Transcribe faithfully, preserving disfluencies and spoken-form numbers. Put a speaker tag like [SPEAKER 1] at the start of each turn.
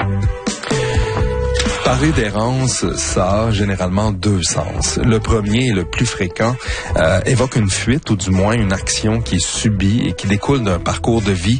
[SPEAKER 1] Parler d'errance, ça a généralement deux sens. Le premier, le plus fréquent, euh, évoque une fuite ou du moins une action qui est subie et qui découle d'un parcours de vie